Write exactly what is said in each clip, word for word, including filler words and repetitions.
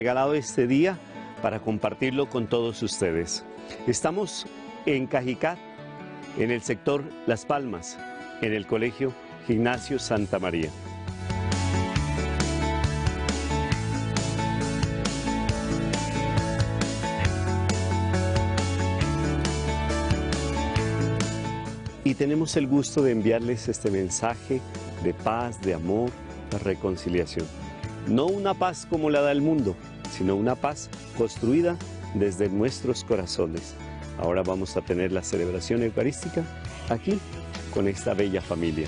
regalado este día para compartirlo con todos ustedes. Estamos en Cajicá, en el sector Las Palmas, en el Colegio Ignacio Santa María. Y tenemos el gusto de enviarles este mensaje de paz, de amor, de reconciliación. No una paz como la del mundo, sino una paz construida desde nuestros corazones. Ahora vamos a tener la celebración eucarística aquí con esta bella familia.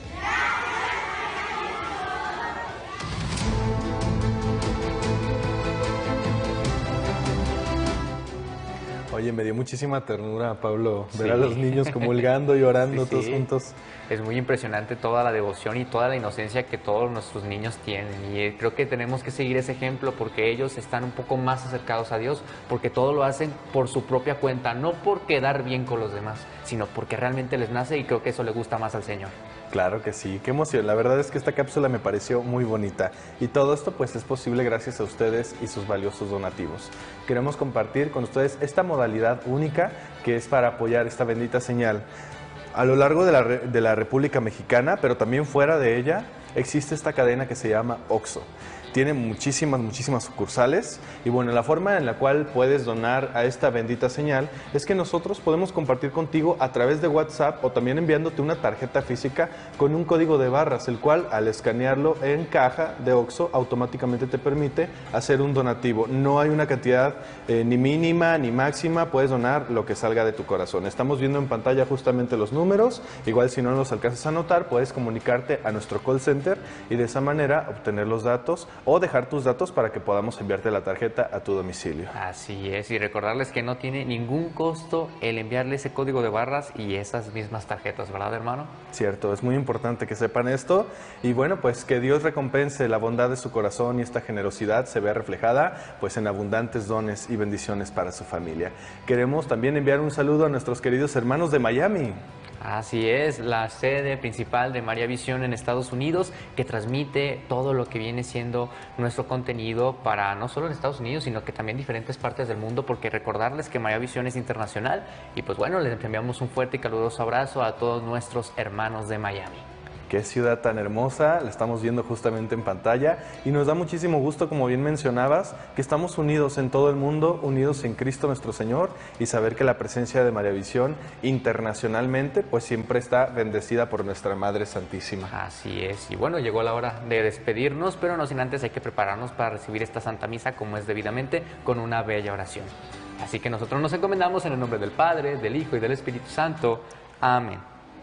Oye, me dio muchísima ternura, Pablo, ver Sí. a los niños comulgando y orando Sí, todos sí. juntos. Es muy impresionante toda la devoción y toda la inocencia que todos nuestros niños tienen. Y eh, creo que tenemos que seguir ese ejemplo porque ellos están un poco más acercados a Dios, porque todo lo hacen por su propia cuenta, no por quedar bien con los demás, sino porque realmente les nace y creo que eso le gusta más al Señor. Claro que sí, qué emoción. La verdad es que esta cápsula me pareció muy bonita. Y todo esto pues es posible gracias a ustedes y sus valiosos donativos. Queremos compartir con ustedes esta modalidad única que es para apoyar esta bendita señal. A lo largo de la, de la República Mexicana, pero también fuera de ella, existe esta cadena que se llama OXXO. Tiene muchísimas, muchísimas sucursales y bueno, la forma en la cual puedes donar a esta bendita señal es que nosotros podemos compartir contigo a través de WhatsApp o también enviándote una tarjeta física con un código de barras, el cual al escanearlo en caja de OXXO automáticamente te permite hacer un donativo. No hay una cantidad eh, ni mínima ni máxima, puedes donar lo que salga de tu corazón. Estamos viendo en pantalla justamente los números, igual si no los alcanzas a anotar, puedes comunicarte a nuestro call center y de esa manera obtener los datos o dejar tus datos para que podamos enviarte la tarjeta a tu domicilio. Así es, y recordarles que no tiene ningún costo el enviarle ese código de barras y esas mismas tarjetas, ¿verdad, hermano? Cierto, es muy importante que sepan esto y bueno, pues que Dios recompense la bondad de su corazón y esta generosidad se vea reflejada pues en abundantes dones y bendiciones para su familia. Queremos también enviar un saludo a nuestros queridos hermanos de Miami. Así es, la sede principal de María Visión en Estados Unidos, que transmite todo lo que viene siendo nuestro contenido para no solo en Estados Unidos, sino que también diferentes partes del mundo, porque recordarles que María Visión es internacional y pues bueno, les enviamos un fuerte y caluroso abrazo a todos nuestros hermanos de Miami. Qué ciudad tan hermosa, la estamos viendo justamente en pantalla y nos da muchísimo gusto, como bien mencionabas, que estamos unidos en todo el mundo, unidos en Cristo nuestro Señor y saber que la presencia de María Visión internacionalmente pues siempre está bendecida por nuestra Madre Santísima. Así es, y bueno, llegó la hora de despedirnos, pero no sin antes hay que prepararnos para recibir esta Santa Misa como es debidamente con una bella oración. Así que nosotros nos encomendamos en el nombre del Padre, del Hijo y del Espíritu Santo. Amén.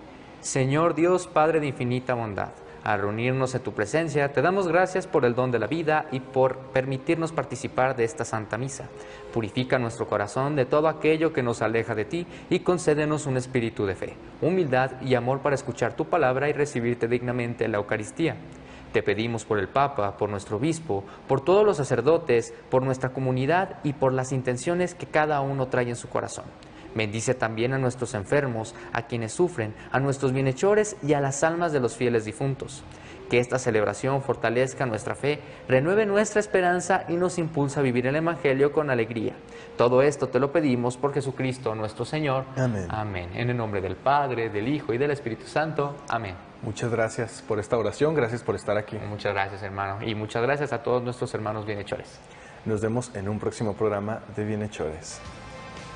Señor Dios, Padre de infinita bondad, al reunirnos en tu presencia, te damos gracias por el don de la vida y por permitirnos participar de esta Santa Misa. Purifica nuestro corazón de todo aquello que nos aleja de ti y concédenos un espíritu de fe, humildad y amor para escuchar tu palabra y recibirte dignamente en la Eucaristía. Te pedimos por el Papa, por nuestro obispo, por todos los sacerdotes, por nuestra comunidad y por las intenciones que cada uno trae en su corazón. Bendice también a nuestros enfermos, a quienes sufren, a nuestros bienhechores y a las almas de los fieles difuntos. Que esta celebración fortalezca nuestra fe, renueve nuestra esperanza y nos impulsa a vivir el Evangelio con alegría. Todo esto te lo pedimos por Jesucristo nuestro Señor. Amén. Amén. En el nombre del Padre, del Hijo y del Espíritu Santo. Amén. Muchas gracias por esta oración, gracias por estar aquí. Muchas gracias, hermano. Y muchas gracias a todos nuestros hermanos bienhechores. Nos vemos en un próximo programa de Bienhechores.